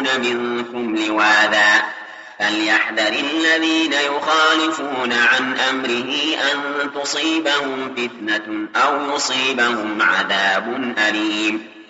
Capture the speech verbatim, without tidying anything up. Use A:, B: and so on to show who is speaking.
A: يأتون منكم لواذا فليحذر الذين يخالفون عن أمره أن تصيبهم فتنة أو يصيبهم عذاب أليم